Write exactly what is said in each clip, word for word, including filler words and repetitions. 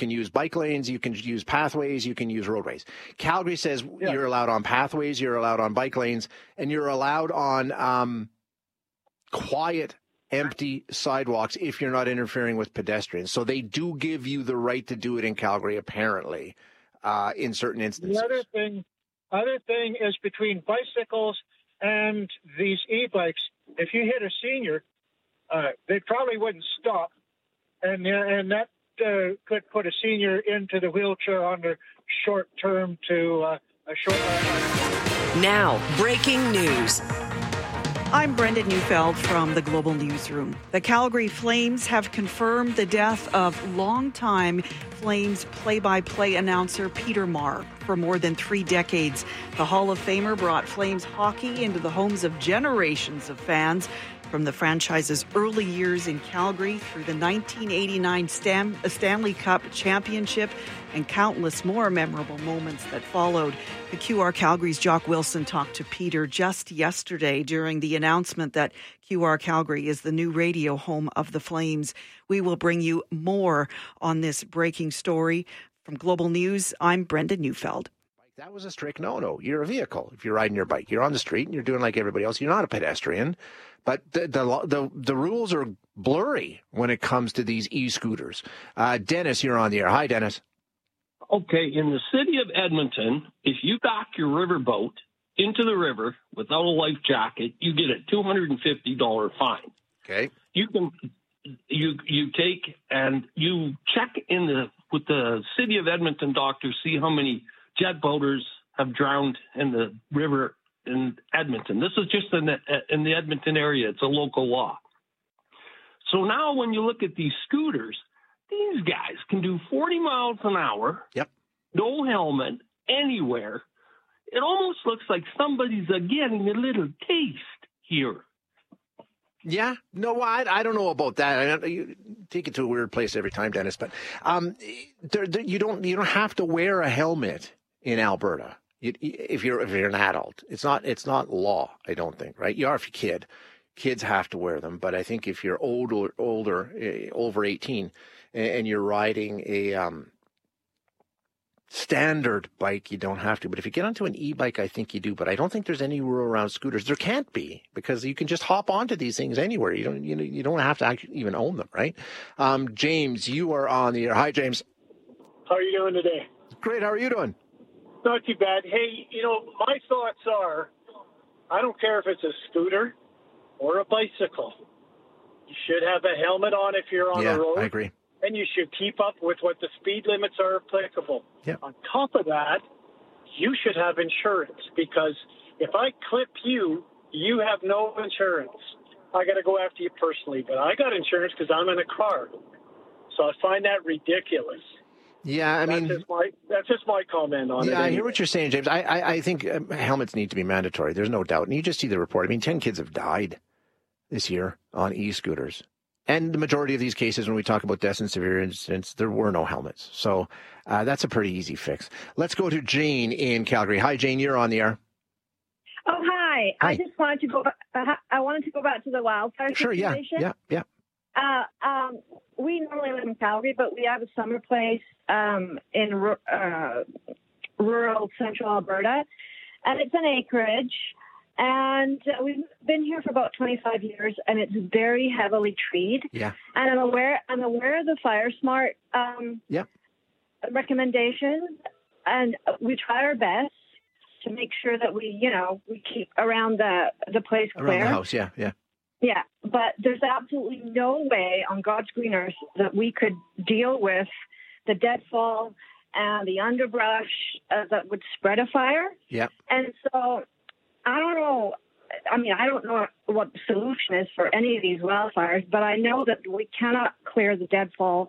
can use bike lanes, you can use pathways, you can use roadways. Calgary says yeah. you're allowed on pathways, you're allowed on bike lanes, and you're allowed on um, quiet, empty sidewalks if you're not interfering with pedestrians. So they do give you the right to do it in Calgary, apparently, uh, in certain instances. The other thing, other thing is between bicycles and these e-bikes, if you hit a senior, uh, they probably wouldn't stop. And, uh, and that uh, could put a senior into the wheelchair on the short term to uh, a short. Uh, now, breaking news. I'm Brenda Neufeld from the Global Newsroom. The Calgary Flames have confirmed the death of longtime Flames play-by-play announcer Peter Maher. For more than three decades, the Hall of Famer brought Flames hockey into the homes of generations of fans, from the franchise's early years in Calgary through the nineteen eighty-nine Stan- Stanley Cup Championship and countless more memorable moments that followed. The Q R Calgary's Jock Wilson talked to Peter just yesterday during the announcement that Q R Calgary is the new radio home of the Flames. We will bring you more on this breaking story. From Global News, I'm Brenda Neufeld. That was a strict no-no. You're a vehicle. If you're riding your bike, you're on the street and you're doing like everybody else. You're not a pedestrian. But the the the, the rules are blurry when it comes to these e-scooters. Uh, Dennis, you're on the air. Hi, Dennis. Okay, in the city of Edmonton, if you dock your riverboat into the river without a life jacket, you get a two hundred fifty dollars fine. Okay. You can you you take and you check in the with the city of Edmonton doctors, see how many jet boaters have drowned in the river in Edmonton. This is just in the, in the Edmonton area. It's a local law. So now when you look at these scooters, these guys can do forty miles an hour, yep, no helmet, anywhere. It almost looks like somebody's uh, getting a little taste here. Yeah, no, I, I don't know about that. I, you take it to a weird place every time, Dennis. But um, there, there, you don't you don't have to wear a helmet in Alberta. You, if you're if you're an adult, it's not it's not law. I don't think, right? You are if you're a kid. Kids have to wear them, but I think if you're older, older, uh, over eighteen, and, and you're riding a um, standard bike, you don't have to. But if you get onto an e-bike, I think you do. But I don't think there's any rule around scooters. There can't be, because you can just hop onto these things anywhere. You don't you know you don't have to actually even own them, right? Um, James, you are on the air. Hi, James. How are you doing today? Great. How are you doing? Not too bad. Hey, you know, my thoughts are, I don't care if it's a scooter or a bicycle. You should have a helmet on if you're on yeah, the road. I agree. And you should keep up with what the speed limits are applicable. Yeah. On top of that, you should have insurance, because if I clip you, you have no insurance. I got to go after you personally, but I got insurance because I'm in a car. So I find that ridiculous. Yeah, I mean, that's just my, that's just my comment on yeah, it. Yeah, I anyway. hear what you're saying, James. I, I, I think um, helmets need to be mandatory. There's no doubt. And you just see the report. I mean, ten kids have died this year on e-scooters. And the majority of these cases, when we talk about deaths and severe incidents, there were no helmets. So uh, that's a pretty easy fix. Let's go to Jane in Calgary. Hi, Jane. You're on the air. Oh, hi. Hi. I just wanted to go back. Uh, I wanted to go back to the wildfire Sure, yeah, situation. yeah, yeah. Uh, um, we normally live in Calgary, but we have a summer place um, in uh, rural central Alberta, and it's an acreage. And uh, we've been here for about twenty-five years, and it's very heavily treed. Yeah. And I'm aware. I'm aware of the Fire Smart um, yeah. recommendations, and we try our best to make sure that we, you know, we keep around the the place clear. Around the house, yeah, yeah. Yeah, but there's absolutely no way on God's green earth that we could deal with the deadfall and the underbrush uh, that would spread a fire. Yeah. And so I don't know. I mean, I don't know what the solution is for any of these wildfires, but I know that we cannot clear the deadfall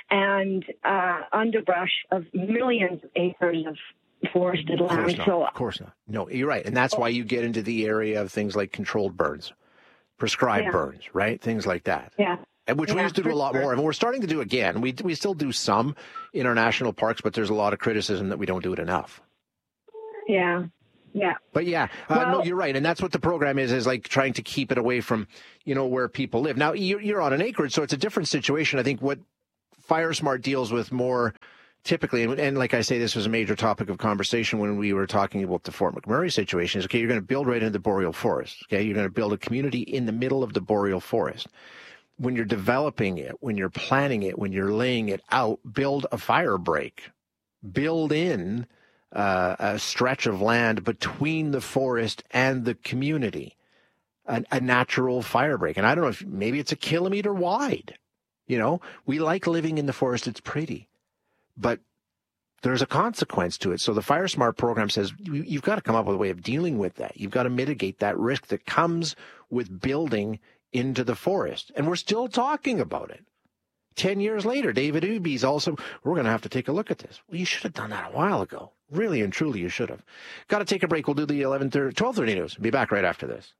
and uh, underbrush of millions of acres of forested Of course land. not. So, of course not. No, you're right. And that's why you get into the area of things like controlled burns, prescribed Yeah. burns, right? Things like that. yeah. And which we Yeah, used to do a for lot sure. more. And we're starting to do again. We we still do some in our national parks, but there's a lot of criticism that we don't do it enough. Yeah. Yeah. But yeah, uh, no, Well- you're right. And that's what the program is, is like trying to keep it away from, you know, where people live. Now, you're, you're on an acreage, so it's a different situation. I think what FireSmart deals with more typically, and, and like I say, this was a major topic of conversation when we were talking about the Fort McMurray situation, is, okay, you're going to build right into the boreal forest. Okay, you're going to build a community in the middle of the boreal forest. When you're developing it, when you're planning it, when you're laying it out, build a fire break. Build in uh, a stretch of land between the forest and the community, a, a natural fire break. And I don't know if maybe it's a kilometer wide. You know, we like living in the forest. It's pretty, but there's a consequence to it. So the FireSmart program says you, you've got to come up with a way of dealing with that. You've got to mitigate that risk that comes with building into the forest. And we're still talking about it. Ten years later, David Ube's also, we're going to have to take a look at this. Well, you should have done that a while ago. Really and truly, you should have. Got to take a break. We'll do the eleven thirty, twelve thirty news. Be back right after this.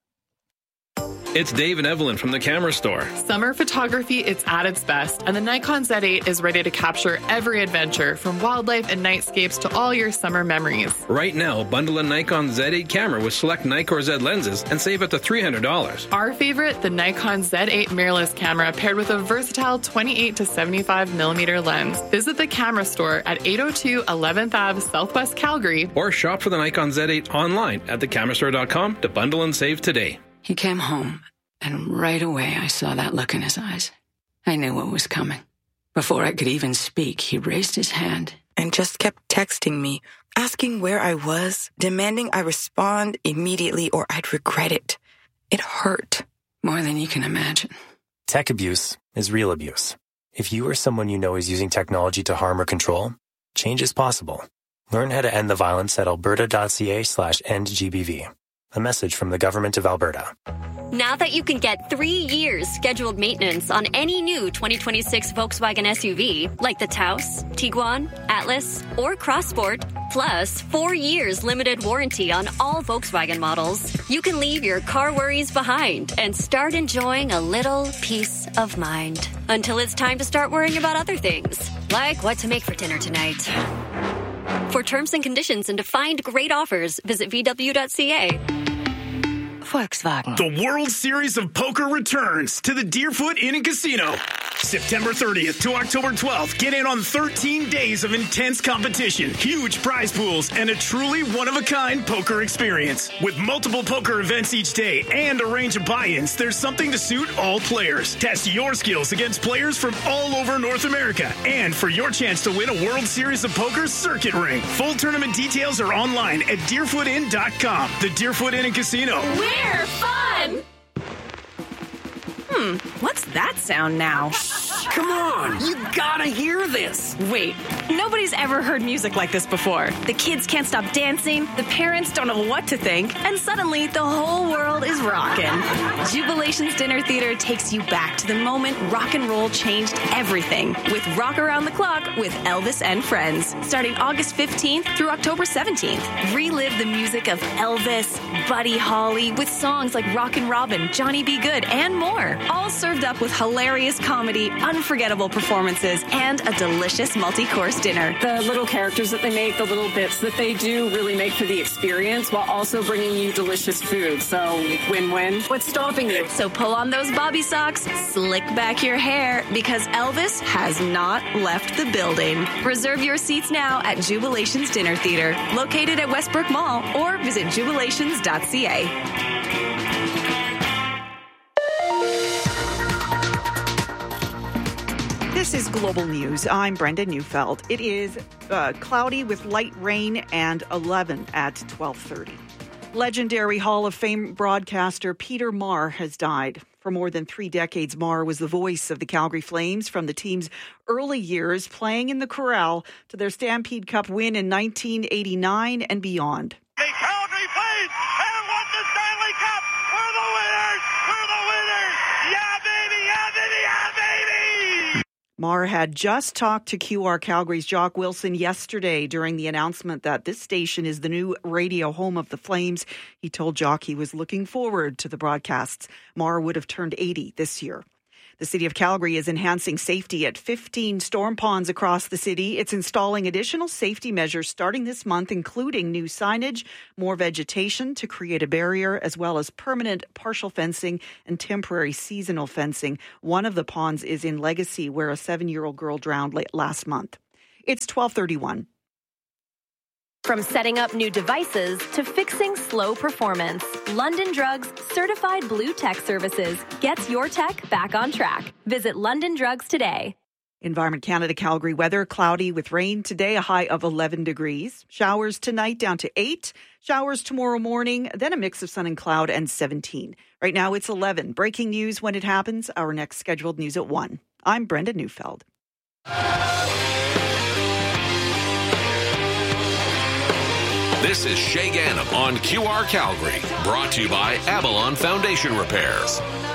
It's Dave and Evelyn from the Camera Store. Summer photography, it's at its best, and the Nikon Z eight is ready to capture every adventure, from wildlife and nightscapes to all your summer memories. Right now, bundle a Nikon Z eight camera with select Nikkor Z lenses and save up to three hundred dollars. Our favorite, the Nikon Z eight mirrorless camera paired with a versatile twenty-eight to seventy-five millimeter lens. Visit the Camera Store at eight oh two eleventh Avenue Southwest Calgary. Or shop for the Nikon Z eight online at the camera store dot com to bundle and save today. He came home, and right away I saw that look in his eyes. I knew what was coming. Before I could even speak, he raised his hand and just kept texting me, asking where I was, demanding I respond immediately or I'd regret it. It hurt. More than you can imagine. Tech abuse is real abuse. If you or someone you know is using technology to harm or control, change is possible. Learn how to end the violence at alberta.ca slash end GBV. A message from the Government of Alberta. Now that you can get three years scheduled maintenance on any new twenty twenty-six Volkswagen S U V, like the Taos, Tiguan, Atlas, or Crossport, plus four years limited warranty on all Volkswagen models, you can leave your car worries behind and start enjoying a little peace of mind. Until it's time to start worrying about other things, like what to make for dinner tonight. For terms and conditions and to find great offers, visit v w dot c a. Volkswagen. The World Series of Poker returns to the Deerfoot Inn and Casino. September thirtieth to October twelfth. Get in on thirteen days of intense competition, huge prize pools, and a truly one-of-a-kind poker experience. With multiple poker events each day and a range of buy-ins, there's something to suit all players. Test your skills against players from all over North America. And for your chance to win a World Series of Poker circuit ring. Full tournament details are online at deerfoot inn dot com. The Deerfoot Inn and Casino. We're fun! Hmm, what's that sound now? Come on, you gotta hear this. Wait, nobody's ever heard music like this before. The kids can't stop dancing, the parents don't know what to think, and suddenly the whole world is rocking. Jubilations Dinner Theater takes you back to the moment rock and roll changed everything with Rock Around the Clock with Elvis and Friends, starting August fifteenth through October seventeenth. Relive the music of Elvis, Buddy Holly, with songs like Rockin' Robin, Johnny B. Good, and more. All served up with hilarious comedy, unforgettable performances, and a delicious multi-course dinner. The little characters that they make, the little bits that they do really make for the experience while also bringing you delicious food. So win-win. What's stopping you? So pull on those bobby socks, slick back your hair, because Elvis has not left the building. Reserve your seats now at Jubilations Dinner Theater, located at Westbrook Mall, or visit jubilations dot c a. This is Global News. I'm Brenda Neufeld. It is uh, cloudy with light rain and eleven at twelve thirty. Legendary Hall of Fame broadcaster Peter Maher has died. For more than three decades, Maher was the voice of the Calgary Flames from the team's early years, playing in the Corral to their Stampede Cup win in nineteen eighty-nine and beyond. The Calgary Flames have won the Stanley Cup. We're the winners. We're the winners. Yeah, baby. Yeah, baby. Yeah, baby. Maher had just talked to Q R Calgary's Jock Wilson yesterday during the announcement that this station is the new radio home of the Flames. He told Jock he was looking forward to the broadcasts. Maher would have turned eighty this year. The City of Calgary is enhancing safety at fifteen storm ponds across the city. It's installing additional safety measures starting this month, including new signage, more vegetation to create a barrier, as well as permanent partial fencing and temporary seasonal fencing. One of the ponds is in Legacy, where a seven-year-old girl drowned late last month. It's twelve thirty-one. From setting up new devices to fixing slow performance, London Drugs certified blue tech services gets your tech back on track. Visit London Drugs today. Environment Canada Calgary weather, cloudy with rain today, a high of eleven degrees. Showers tonight down to eight. Showers tomorrow morning, then a mix of sun and cloud and seventeen. Right now it's eleven. Breaking news when it happens. Our next scheduled news at one. I'm Brenda Neufeld. This is Shay Ganem on Q R Calgary, brought to you by Avalon Foundation Repairs.